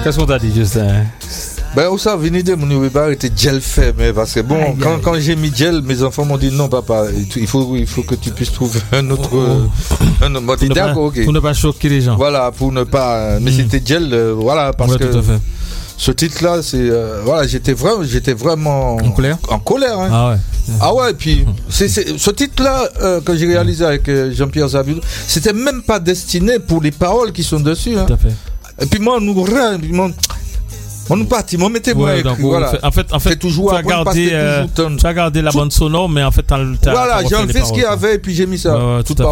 Qu'est-ce qu'on t'a dit, Justin? Ben, où ça, venez de mon nouveau était gel fait, mais parce que bon, quand j'ai mis gel, mes enfants m'ont dit non, papa, il faut que tu puisses trouver un autre. Moi, dit d'accord, ok. Pour ne pas choquer les gens. Voilà, pour ne pas. Mais c'était gel, voilà, parce que. Tout à fait. Ce titre-là, c'est. Voilà, j'étais vraiment. En colère? En colère, hein. Ah ouais. Ah ouais, et puis ce titre-là que j'ai réalisé avec Jean-Pierre Zabulou, c'était même pas destiné pour les paroles qui sont dessus. Hein. Tout à fait. Et puis moi, on nous partit, on mettait moi écrit, voilà. En fait, toujours tu as gardé la bande sonore, mais en fait, voilà, j'ai enlevé ce qu'il y avait et puis j'ai mis ça. Tout à